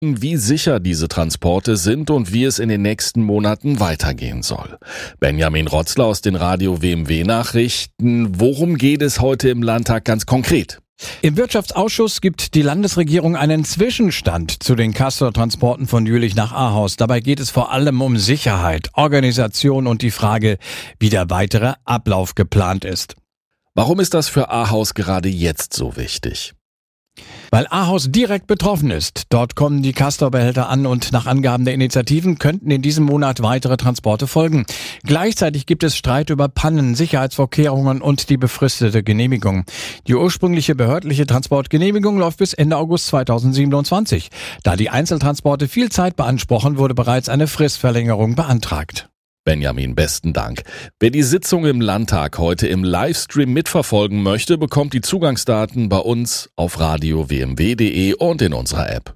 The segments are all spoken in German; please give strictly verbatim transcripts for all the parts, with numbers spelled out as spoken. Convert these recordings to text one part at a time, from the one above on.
wie sicher diese Transporte sind und wie es in den nächsten Monaten weitergehen soll. Benjamin Rotzler aus den Radio W M W-Nachrichten. Worum geht es heute im Landtag ganz konkret? Im Wirtschaftsausschuss gibt die Landesregierung einen Zwischenstand zu den Castor-Transporten von Jülich nach Ahaus. Dabei geht es vor allem um Sicherheit, Organisation und die Frage, wie der weitere Ablauf geplant ist. Warum ist das für Ahaus gerade jetzt so wichtig? Weil Ahaus direkt betroffen ist. Dort kommen die Castor-Behälter an und nach Angaben der Initiativen könnten in diesem Monat weitere Transporte folgen. Gleichzeitig gibt es Streit über Pannen, Sicherheitsvorkehrungen und die befristete Genehmigung. Die ursprüngliche behördliche Transportgenehmigung läuft bis Ende August zweitausendsiebenundzwanzig. Da die Einzeltransporte viel Zeit beanspruchen, wurde bereits eine Fristverlängerung beantragt. Benjamin, besten Dank. Wer die Sitzung im Landtag heute im Livestream mitverfolgen möchte, bekommt die Zugangsdaten bei uns auf radio w m w punkt de und in unserer App.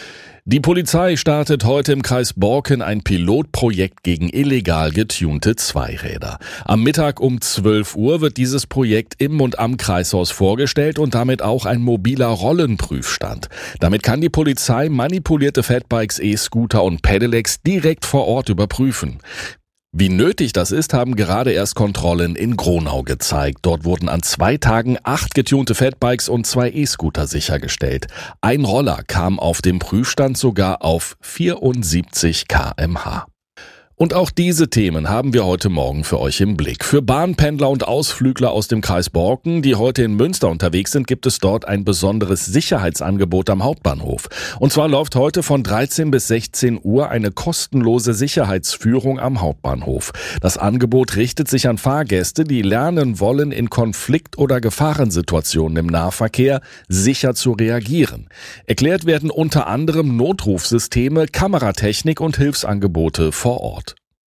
Die Polizei startet heute im Kreis Borken ein Pilotprojekt gegen illegal getunte Zweiräder. Am Mittag um zwölf Uhr wird dieses Projekt im und am Kreishaus vorgestellt und damit auch ein mobiler Rollenprüfstand. Damit kann die Polizei manipulierte Fatbikes, E-Scooter und Pedelecs direkt vor Ort überprüfen. Wie nötig das ist, haben gerade erst Kontrollen in Gronau gezeigt. Dort wurden an zwei Tagen acht getunte Fatbikes und zwei E-Scooter sichergestellt. Ein Roller kam auf dem Prüfstand sogar auf vierundsiebzig Kilometer pro Stunde. Und auch diese Themen haben wir heute Morgen für euch im Blick. Für Bahnpendler und Ausflügler aus dem Kreis Borken, die heute in Münster unterwegs sind, gibt es dort ein besonderes Sicherheitsangebot am Hauptbahnhof. Und zwar läuft heute von dreizehn bis sechzehn Uhr eine kostenlose Sicherheitsführung am Hauptbahnhof. Das Angebot richtet sich an Fahrgäste, die lernen wollen, in Konflikt- oder Gefahrensituationen im Nahverkehr sicher zu reagieren. Erklärt werden unter anderem Notrufsysteme, Kameratechnik und Hilfsangebote vor Ort.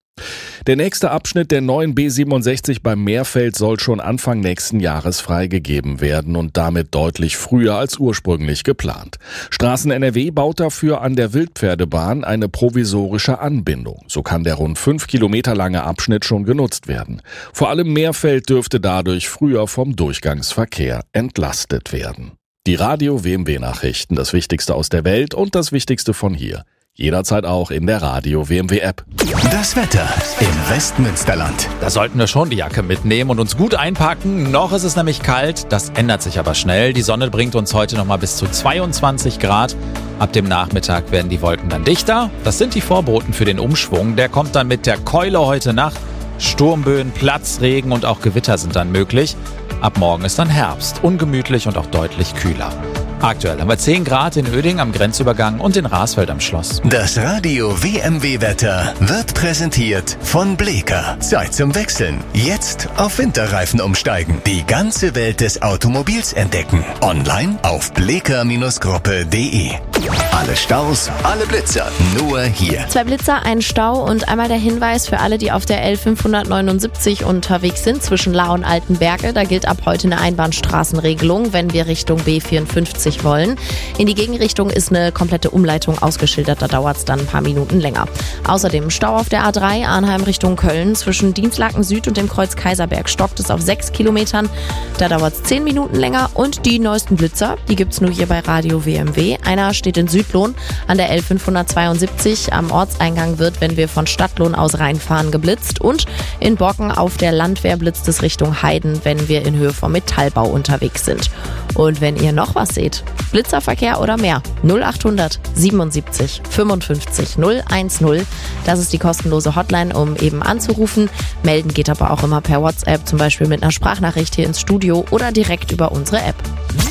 Der nächste Abschnitt der neuen B siebenundsechzig beim Meerfeld soll schon Anfang nächsten Jahres freigegeben werden und damit deutlich früher als ursprünglich geplant. Straßen N R W baut dafür an der Wildpferdebahn eine provisorische Anbindung. So kann der rund fünf Kilometer lange Abschnitt schon genutzt werden. Vor allem Meerfeld dürfte dadurch früher vom Durchgangsverkehr entlastet werden. Die Radio W M W-Nachrichten, das Wichtigste aus der Welt und das Wichtigste von hier. Jederzeit auch in der Radio W M W-App. Das Wetter im Westmünsterland. Da sollten wir schon die Jacke mitnehmen und uns gut einpacken. Noch ist es nämlich kalt, das ändert sich aber schnell. Die Sonne bringt uns heute noch mal bis zu zweiundzwanzig Grad. Ab dem Nachmittag werden die Wolken dann dichter. Das sind die Vorboten für den Umschwung. Der kommt dann mit der Keule heute Nacht. Sturmböen, Platzregen und auch Gewitter sind dann möglich. Ab morgen ist dann Herbst, ungemütlich und auch deutlich kühler. Aktuell haben wir zehn Grad in Oeding am Grenzübergang und in Rasfeld am Schloss. Das Radio W M W-Wetter wird präsentiert von Bleeker. Zeit zum Wechseln. Jetzt auf Winterreifen umsteigen. Die ganze Welt des Automobils entdecken. Online auf bleeker Gruppe punkt de. Alle Staus, alle Blitzer, nur hier. Zwei Blitzer, ein Stau und einmal der Hinweis für alle, die auf der L fünfhundertneunundsiebzig unterwegs sind zwischen Lahr und Altenberge. Da gilt ab heute eine Einbahnstraßenregelung, wenn wir Richtung B vierundfünfzig wollen. In die Gegenrichtung ist eine komplette Umleitung ausgeschildert, da dauert es dann ein paar Minuten länger. Außerdem Stau auf der A drei Arnheim Richtung Köln. Zwischen Dienstlaken Süd und dem Kreuz Kaiserberg stockt es auf sechs Kilometern. Da dauert es zehn Minuten länger und die neuesten Blitzer, die gibt's nur hier bei Radio W M W. Einer steht in Südlohn an der L fünfhundertzweiundsiebzig. Am Ortseingang wird, wenn wir von Stadtlohn aus reinfahren, geblitzt. Und in Borken auf der Landwehr blitzt es Richtung Heiden, wenn wir in Höhe vom Metallbau unterwegs sind. Und wenn ihr noch was seht, Blitzerverkehr oder mehr, null achthundert siebenundsiebzig fünfundfünfzig null eins null. Das ist die kostenlose Hotline, um eben anzurufen. Melden geht aber auch immer per WhatsApp, zum Beispiel mit einer Sprachnachricht hier ins Studio oder direkt über unsere App.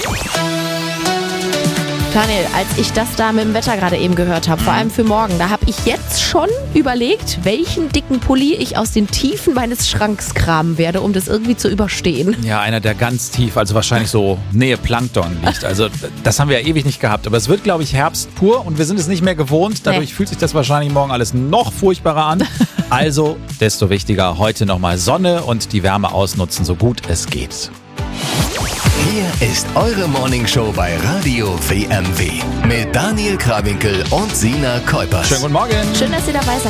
Daniel, als ich das da mit dem Wetter gerade eben gehört habe, vor allem für morgen, da habe ich jetzt schon überlegt, welchen dicken Pulli ich aus den Tiefen meines Schranks kramen werde, um das irgendwie zu überstehen. Ja, einer, der ganz tief, also wahrscheinlich so Nähe Plankton liegt. Also das haben wir ja ewig nicht gehabt. Aber es wird, glaube ich, Herbst pur und wir sind es nicht mehr gewohnt. Dadurch nee. fühlt sich das wahrscheinlich morgen alles noch furchtbarer an. Also, desto wichtiger, heute nochmal Sonne und die Wärme ausnutzen, so gut es geht. Hier ist eure Morningshow bei Radio W M W mit Daniel Krawinkel und Sina Kuipers. Schönen guten Morgen. Schön, dass ihr dabei seid.